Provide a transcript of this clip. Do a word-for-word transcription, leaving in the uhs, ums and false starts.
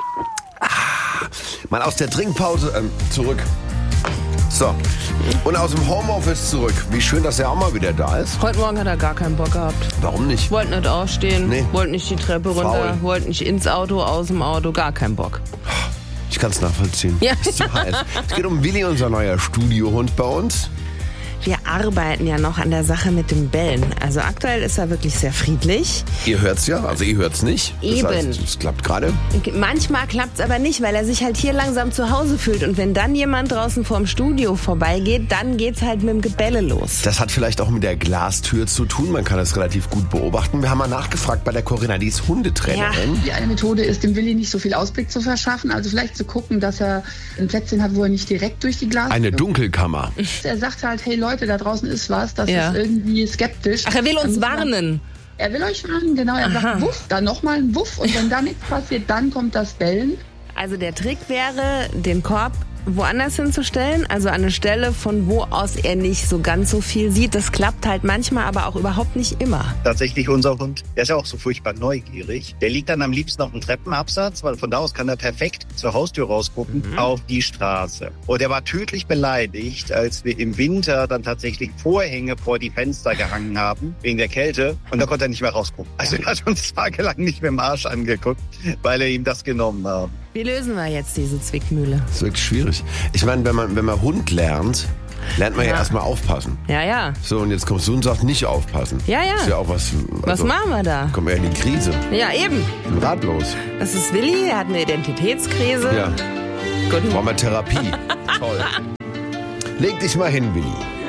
Ah, mal aus der Trinkpause ähm, zurück. So, und aus dem Homeoffice zurück. Wie schön, dass er auch mal wieder da ist. Heute Morgen hat er gar keinen Bock gehabt. Warum nicht? Wollte nicht aufstehen, Nee. wollte nicht die Treppe runter, wollte nicht ins Auto, aus dem Auto, gar keinen Bock. Ich kann es nachvollziehen. Ja. Ist zu heiß. Es geht um Willi, unser neuer Studiohund bei uns. Wir arbeiten ja noch an der Sache mit dem Bellen. Also aktuell ist er wirklich sehr friedlich. Ihr hört's ja, also ihr hört's nicht. Das Eben. heißt, es klappt gerade. Manchmal klappt's aber nicht, weil er sich halt hier langsam zu Hause fühlt. Und wenn dann jemand draußen vorm Studio vorbeigeht, dann geht's halt mit dem Gebelle los. Das hat vielleicht auch mit der Glastür zu tun. Man kann das relativ gut beobachten. Wir haben mal nachgefragt bei der Corinna, die ist Hundetrainerin. Die eine Methode ist, dem Willi nicht so viel Ausblick zu verschaffen. Also vielleicht zu gucken, dass er ein Plätzchen hat, wo er nicht direkt durch die Glastür... Eine Dunkelkammer. Er sagt halt, hey Leute, da draußen ist was, das Ja. ist irgendwie skeptisch. Ach, er will uns Dann muss man- warnen. Er will euch warnen, genau. Er Aha. sagt Wuff, dann nochmal ein Wuff und wenn da nichts passiert, dann kommt das Bellen. Also der Trick wäre, den Korb woanders hinzustellen, also an eine Stelle, von wo aus er nicht so ganz so viel sieht. Das klappt halt manchmal, aber auch überhaupt nicht immer. Tatsächlich unser Hund, der ist ja auch so furchtbar neugierig. Der liegt dann am liebsten auf dem Treppenabsatz, weil von da aus kann er perfekt zur Haustür rausgucken, mhm. auf die Straße. Und er war tödlich beleidigt, als wir im Winter dann tatsächlich Vorhänge vor die Fenster gehangen haben, wegen der Kälte. Und da konnte er nicht mehr rausgucken. Also er hat uns tagelang nicht mehr im Arsch angeguckt, weil er ihm das genommen haben. Wie lösen wir jetzt diese Zwickmühle? Das ist wirklich schwierig. Ich meine, wenn man, wenn man Hund lernt, lernt man ja, Ja. erstmal aufpassen. Ja, ja. So, und jetzt kommst du und sagst nicht aufpassen. Ja, ja. Ist ja auch was. Was also, machen wir da? Kommen wir in die Krise. Ja, eben. Ich bin ratlos. Das ist Willi, er hat eine Identitätskrise. Ja. Guten Brauchen wir Therapie. Toll. Leg dich mal hin, Willi.